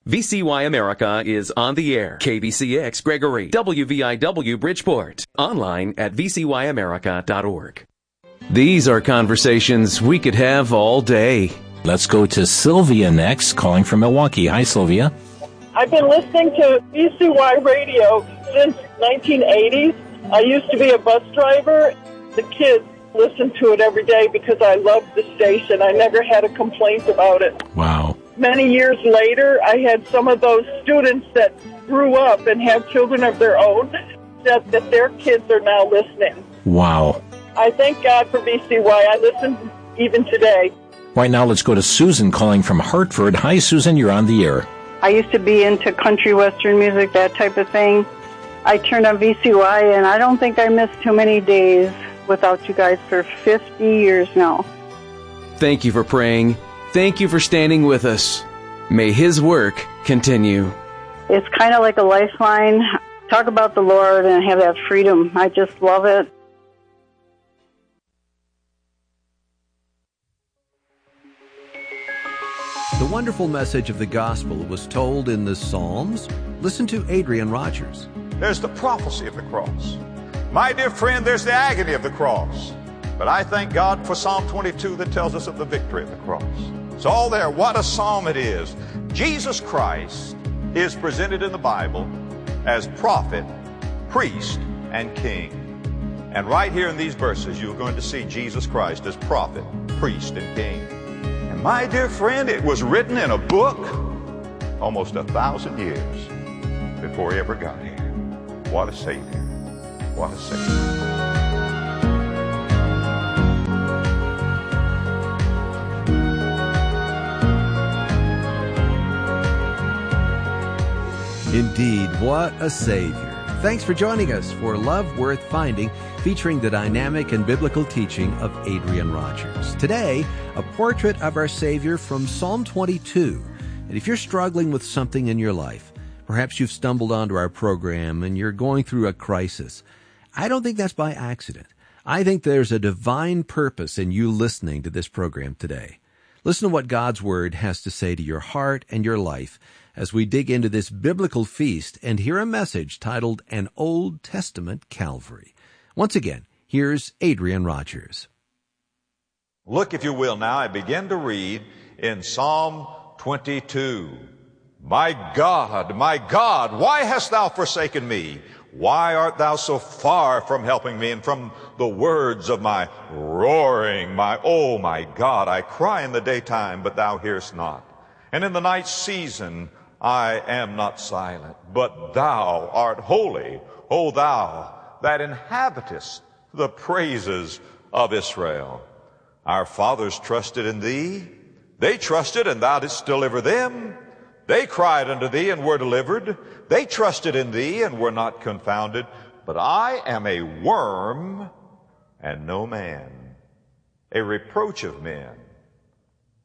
VCY America is on the air. KBCX Gregory, WVIW Bridgeport. Online at vcyamerica.org. These are conversations we could have all day. Let's go to Sylvia next, calling from Milwaukee. Hi, Sylvia. I've been listening to VCY radio since 1980s. I used to be a bus driver. The kids listen to it every day because I love the station. I never had a complaint about it. Wow. Many years later, I had some of those students that grew up and have children of their own said that their kids are now listening. Wow. I thank God for VCY. I listen even today. Right now, let's go to Susan calling from Hartford. Hi, Susan. You're on the air. I used to be into country western music, that type of thing. I turned on VCY, and I don't think I missed too many days without you guys for 50 years now. Thank you for praying. Thank you for standing with us. May His work continue. It's kind of like a lifeline. Talk about the Lord and have that freedom. I just love it. The wonderful message of the gospel was told in the Psalms. Listen to Adrian Rogers. There's the prophecy of the cross. My dear friend, there's the agony of the cross. But I thank God for Psalm 22 that tells us of the victory of the cross. It's all there. What a psalm it is. Jesus Christ is presented in the Bible as prophet, priest, and king. And right here in these verses, you're going to see Jesus Christ as prophet, priest, and king. And my dear friend, it was written in a book almost 1,000 years before he ever got here. What a Savior. What a Savior. Indeed, what a Savior. Thanks for joining us for Love Worth Finding, featuring the dynamic and biblical teaching of Adrian Rogers. Today, a portrait of our Savior from Psalm 22. And if you're struggling with something in your life, perhaps you've stumbled onto our program and you're going through a crisis, I don't think that's by accident. I think there's a divine purpose in you listening to this program today. Listen to what God's Word has to say to your heart and your life as we dig into this biblical feast and hear a message titled An Old Testament Calvary. Once again, here's Adrian Rogers. Look, if you will, now I begin to read in Psalm 22. My God, why hast thou forsaken me? Why art thou so far from helping me and from the words of my roaring? Oh my God, I cry in the daytime, but thou hearest not. And in the night season, I am not silent, but thou art holy, O thou that inhabitest the praises of Israel. Our fathers trusted in thee. They trusted, and thou didst deliver them. They cried unto thee and were delivered. They trusted in thee and were not confounded. But I am a worm and no man, a reproach of men